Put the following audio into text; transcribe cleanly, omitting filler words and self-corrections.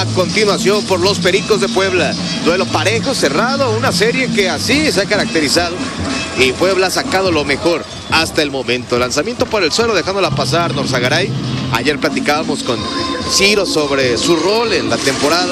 a continuación por los Pericos de Puebla. Duelo parejo, cerrado, una serie que así se ha caracterizado. Y Puebla ha sacado lo mejor hasta el momento. Lanzamiento por el suelo, dejándola pasar Norzagaray. Ayer platicábamos con Ciro sobre su rol en la temporada.